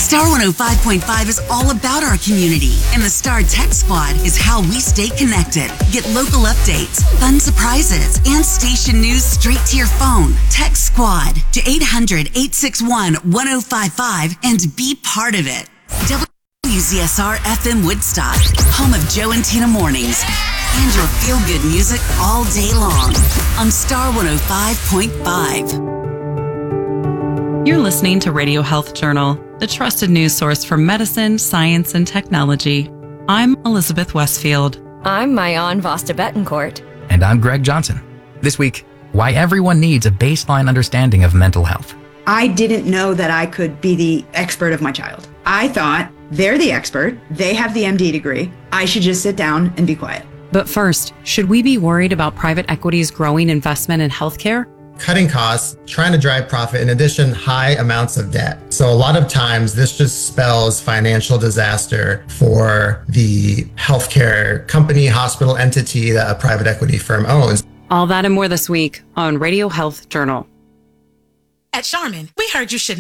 Star 105.5 is all about our community, and the Star Tech Squad is how we stay connected. Get local updates, fun surprises, and station news straight to your phone. Tech Squad to 800-861-1055 and be part of it. WZSR FM Woodstock, home of Joe and Tina Mornings, and your feel-good music all day long on Star 105.5. You're listening to Radio Health Journal, the trusted news source for medicine, science, and technology. I'm Elizabeth Westfield. I'm Mayan Vasta Betancourt. And I'm Greg Johnson. This week, why everyone needs a baseline understanding of mental health. I didn't know that I could be the expert of my child. I thought they're the expert. They have the MD degree. I should just sit down and be quiet. But first, should we be worried about private equity's growing investment in healthcare? Cutting costs, trying to drive profit, in addition, high amounts of debt. So a lot of times this just spells financial disaster for the healthcare company, hospital entity that a private equity firm owns. All that and more this week on Radio Health Journal. At Charmin, we heard you should